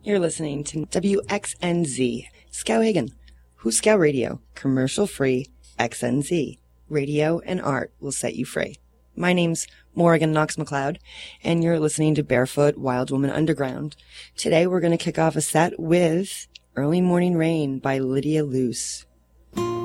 You're listening to WXNZ, Skowhegan, Huskow Radio, commercial-free XNZ. Radio and art will set you free. My name's Morrigan Knox McLeod, and you're listening to Barefoot Wild Woman Underground. Today we're going to kick off a set with Early Morning Rain by Lydia Luce.